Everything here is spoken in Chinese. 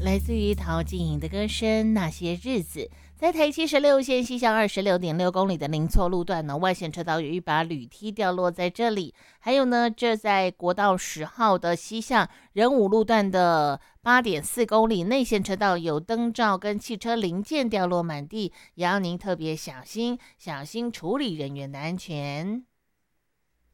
来自于陶晶莹的歌声《那些日子》。在台76线西向26.6公里的零错路段呢，外线车道有一把铝梯掉落在这里。还有呢，这在国道10号的西向仁武路段的8.4公里内线车道有灯罩跟汽车零件掉落满地，也要您特别小心，小心处理人员的安全。